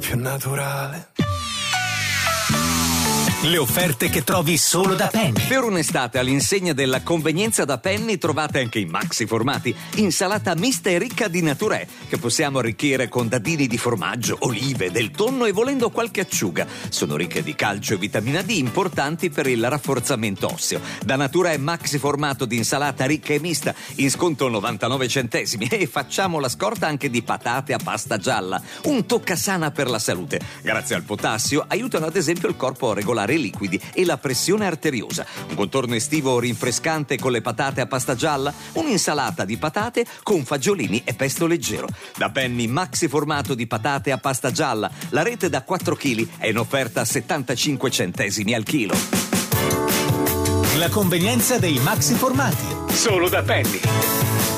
più naturale. Le offerte che trovi solo da Penny. Per un'estate all'insegna della convenienza da Penny trovate anche i maxi formati. Insalata mista e ricca di naturè, che possiamo arricchire con dadini di formaggio, olive, del tonno e volendo qualche acciuga. Sono ricche di calcio e vitamina D, importanti per il rafforzamento osseo. Da Naturè maxi formato di insalata ricca e mista, in sconto 99 centesimi. E facciamo la scorta anche di patate a pasta gialla, un toccasana per la salute. Grazie al potassio aiutano ad esempio il corpo a regolare i liquidi e la pressione arteriosa. Un contorno estivo rinfrescante con le patate a pasta gialla, un'insalata di patate con fagiolini e pesto leggero. Da Penny maxi formato di patate a pasta gialla, la rete da 4 kg è in offerta a 75 centesimi al chilo. La convenienza dei maxi formati. Solo da Penny.